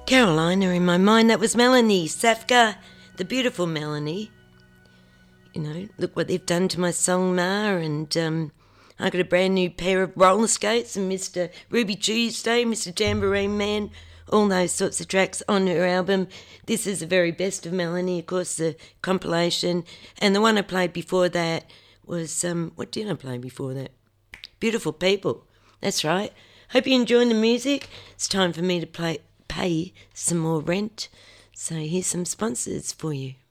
Carolina in my mind. That was Melanie Safka, the beautiful Melanie. You know, look what they've done to my song, Ma, and I got a brand new pair of roller skates and Mr. Ruby Tuesday, Mr. Tambourine Man, all those sorts of tracks on her album. This is the very best of Melanie, of course, the compilation. And the one I played before that was, what did I play before that? Beautiful People. That's right. Hope you're enjoying the music. It's time for me to pay some more rent. So here's some sponsors for you.